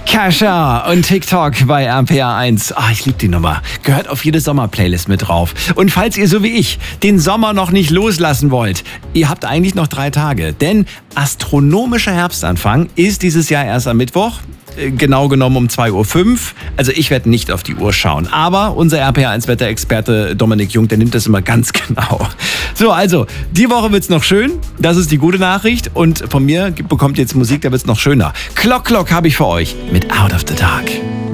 Kascha und TikTok bei RPA1. Ich liebe die Nummer. Gehört auf jede Sommer-Playlist mit drauf. Und falls ihr so wie ich den Sommer noch nicht loslassen wollt, ihr habt eigentlich noch 3 Tage. Denn astronomischer Herbstanfang ist dieses Jahr erst am Mittwoch. Genau genommen um 2:05 Uhr. Also ich werde nicht auf die Uhr schauen. Aber unser RPA1-Wetterexperte Dominik Jung, der nimmt das immer ganz genau. So, also, die Woche wird's noch schön. Das ist die gute Nachricht. Und von mir bekommt ihr jetzt Musik, da wird's noch schöner. Clock Clock habe ich für euch mit Out of the Dark.